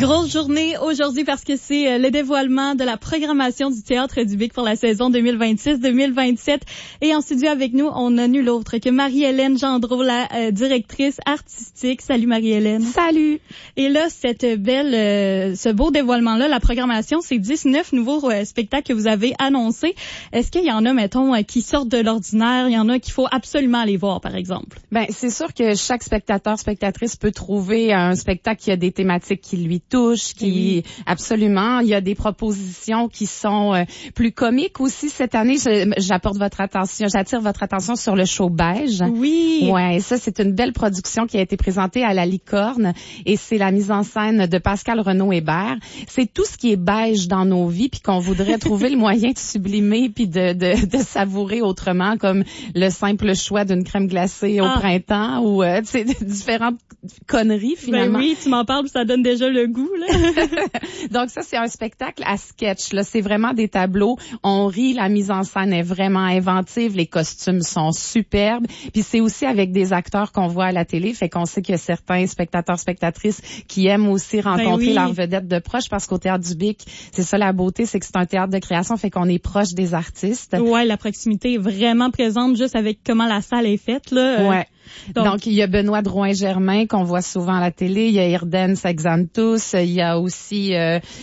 Grosse journée aujourd'hui parce que c'est le dévoilement de la programmation du Théâtre du Bic pour la saison 2026-2027. Et en studio avec nous, on a nul autre que Marie-Hélène Gendreau, la directrice artistique. Salut Marie-Hélène. Salut. Et là, ce beau dévoilement-là, la programmation, c'est 19 nouveaux spectacles que vous avez annoncés. Est-ce qu'il y en a, mettons, qui sortent de l'ordinaire? Il y en a qu'il faut absolument aller voir, par exemple? Ben, c'est sûr que chaque spectateur, spectatrice peut trouver un spectacle qui a des thématiques qui lui touchent, absolument. Il y a des propositions qui sont plus comiques aussi cette année. J'attire votre attention sur le show Beige. Oui. Ouais, ça c'est une belle production qui a été présentée à la Licorne et c'est la mise en scène de Pascal Renaud-Hébert. C'est tout ce qui est beige dans nos vies puis qu'on voudrait trouver le moyen de sublimer puis de savourer autrement, comme le simple choix d'une crème glacée au printemps ou différentes conneries finalement. Ben oui, tu m'en parles, ça donne déjà le goût là. Donc ça c'est un spectacle à sketch là, c'est vraiment des tableaux, on rit, la mise en scène est vraiment inventive, les costumes sont superbes, puis c'est aussi avec des acteurs qu'on voit à la télé, fait qu'on sait qu'il y a certains spectateurs spectatrices qui aiment aussi rencontrer leurs vedettes de proche, parce qu'au Théâtre du Bic, c'est ça la beauté, c'est que c'est un théâtre de création, fait qu'on est proche des artistes. Ouais, la proximité est vraiment présente juste avec comment la salle est faite là. Ouais. Donc, il y a Benoît Drouin-Germain qu'on voit souvent à la télé, il y a Irden Sexantus, il y a aussi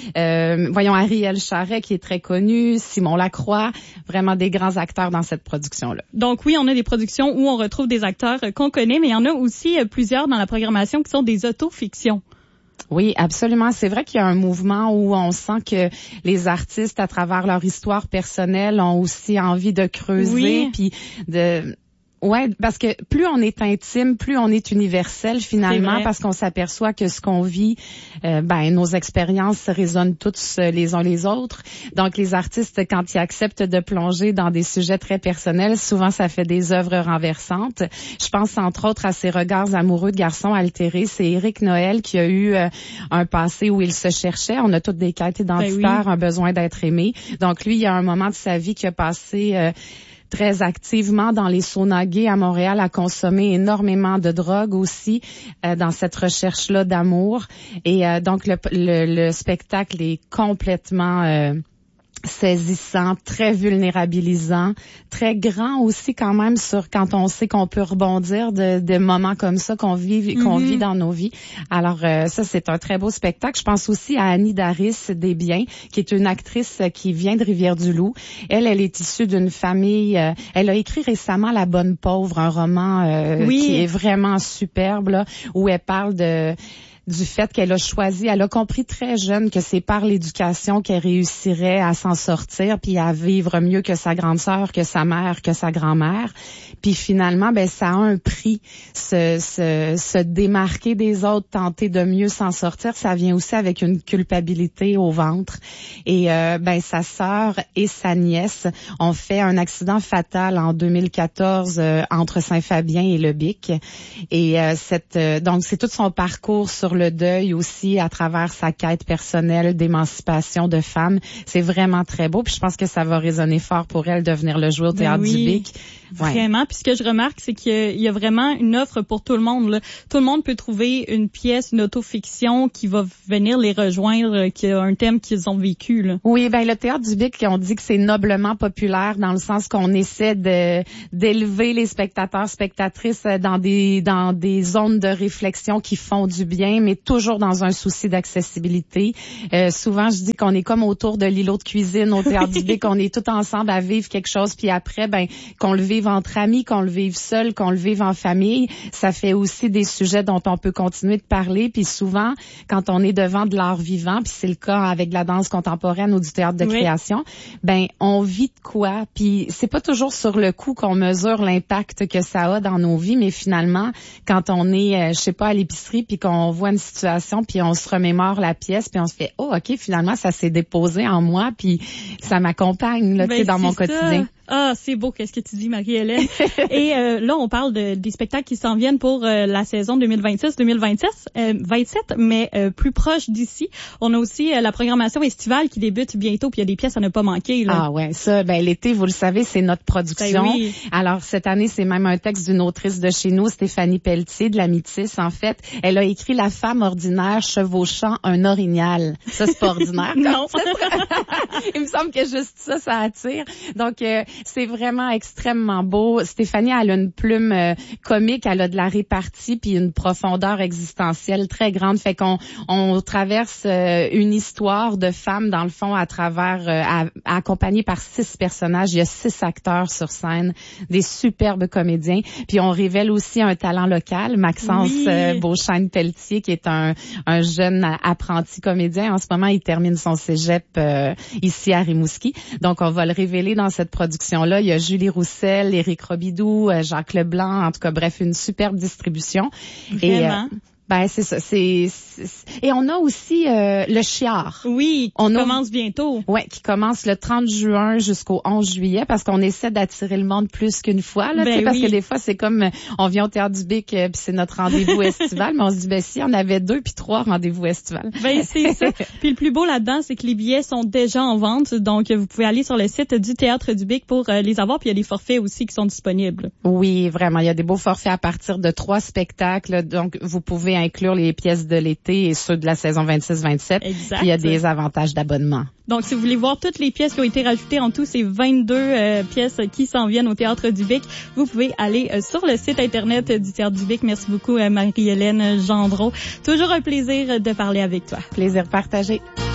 Ariel Charret qui est très connu, Simon Lacroix, vraiment des grands acteurs dans cette production-là. Donc oui, on a des productions où on retrouve des acteurs qu'on connaît, mais il y en a aussi plusieurs dans la programmation qui sont des autofictions. Oui, absolument. C'est vrai qu'il y a un mouvement où on sent que les artistes, à travers leur histoire personnelle, ont aussi envie de creuser, puis de... Ouais, parce que plus on est intime, plus on est universel finalement, parce qu'on s'aperçoit que ce qu'on vit, nos expériences résonnent toutes les uns les autres. Donc les artistes, quand ils acceptent de plonger dans des sujets très personnels, souvent ça fait des œuvres renversantes. Je pense entre autres à ces regards amoureux de garçons altérés. C'est Éric Noël qui a eu un passé où il se cherchait. On a toutes des quêtes identitaires, un besoin d'être aimé. Donc lui, il y a un moment de sa vie qui a passé très activement dans les saunas gays à Montréal, à consommer énormément de drogue aussi dans cette recherche-là d'amour. Et donc le spectacle est complètement saisissant, très vulnérabilisant, très grand aussi quand même quand on sait qu'on peut rebondir de moments comme ça qu'on vit dans nos vies. Alors ça c'est un très beau spectacle. Je pense aussi à Annie Daris Desbiens, qui est une actrice qui vient de Rivière-du-Loup. Elle est issue d'une famille, elle a écrit récemment La Bonne Pauvre, un roman qui est vraiment superbe là, où elle parle du fait qu'elle a compris très jeune que c'est par l'éducation qu'elle réussirait à s'en sortir puis à vivre mieux que sa grande sœur, que sa mère, que sa grand-mère. Puis finalement, ça a un prix. Se démarquer des autres, tenter de mieux s'en sortir, ça vient aussi avec une culpabilité au ventre. Et sa sœur et sa nièce ont fait un accident fatal en 2014 entre Saint-Fabien et le Bic. Et donc c'est tout son parcours sur le deuil aussi à travers sa quête personnelle d'émancipation de femme. C'est vraiment très beau. Puis je pense que ça va résonner fort pour elle de venir le jouer au Théâtre du Bic. Vraiment. Puis ce que je remarque, c'est qu'il y a vraiment une offre pour tout le monde, là. Tout le monde peut trouver une pièce, une autofiction qui va venir les rejoindre, qui a un thème qu'ils ont vécu, là. Oui, le Théâtre du Bic, on dit que c'est noblement populaire dans le sens qu'on essaie d'élever les spectateurs, spectatrices dans des zones de réflexion qui font du bien, mais toujours dans un souci d'accessibilité. Souvent, je dis qu'on est comme autour de l'îlot de cuisine au Théâtre du Bic, on est tout ensemble à vivre quelque chose, puis après, qu'on le vive entre amis, qu'on le vive seul, qu'on le vive en famille, ça fait aussi des sujets dont on peut continuer de parler. Puis souvent, quand on est devant de l'art vivant, puis c'est le cas avec la danse contemporaine ou du théâtre de création, on vit de quoi. Puis c'est pas toujours sur le coup qu'on mesure l'impact que ça a dans nos vies, mais finalement, quand on est, à l'épicerie, puis qu'on voit une situation, puis on se remémore la pièce, puis on se fait, OK, finalement, ça s'est déposé en moi, puis ça m'accompagne là, dans mon quotidien. Ah, c'est beau, qu'est-ce que tu dis, Marie-Hélène. Et là, on parle des spectacles qui s'en viennent pour la saison 2026-2027, mais plus proche d'ici. On a aussi la programmation estivale qui débute bientôt, puis il y a des pièces à ne pas manquer. Là. Ah ouais, ça, l'été, vous le savez, c'est notre production. Ben oui. Alors, cette année, c'est même un texte d'une autrice de chez nous, Stéphanie Pelletier, de la Métis, en fait. Elle a écrit La femme ordinaire chevauchant un orignal. Ça, c'est pas ordinaire. Non. Il me semble que juste ça attire. Donc, c'est vraiment extrêmement beau. Stéphanie, elle a une plume comique, elle a de la répartie puis une profondeur existentielle très grande. Fait qu'on traverse une histoire de femme, dans le fond, à travers, accompagnée par 6 personnages. Il y a 6 acteurs sur scène, des superbes comédiens. Puis on révèle aussi un talent local, Maxence Beauchesne-Pelletier, qui est un jeune apprenti comédien. En ce moment, il termine son cégep ici à Rimouski. Donc, on va le révéler dans cette production-là. Il y a Julie Roussel, Éric Robidoux, Jacques Leblanc, en tout cas, bref, une superbe distribution. Vraiment. C'est ça. Et on a aussi le Chiard. Oui, qui commence bientôt. Ouais, qui commence le 30 juin jusqu'au 11 juillet parce qu'on essaie d'attirer le monde plus qu'une fois là, parce que des fois c'est comme on vient au Théâtre du Bic puis c'est notre rendez-vous estival, mais on se dit si on avait 2 puis 3 rendez-vous estivales. C'est ça. Puis le plus beau là-dedans, c'est que les billets sont déjà en vente, donc vous pouvez aller sur le site du Théâtre du Bic pour les avoir, puis il y a des forfaits aussi qui sont disponibles. Oui, vraiment, il y a des beaux forfaits à partir de 3 spectacles, donc vous pouvez inclure les pièces de l'été et ceux de la saison 26-27. Exact. Il y a des avantages d'abonnement. Donc, si vous voulez voir toutes les pièces qui ont été rajoutées, en tout, c'est 22 pièces qui s'en viennent au Théâtre du Bic. Vous pouvez aller sur le site Internet du Théâtre du Bic. Merci beaucoup, Marie-Hélène Gendron. Toujours un plaisir de parler avec toi. Plaisir partagé.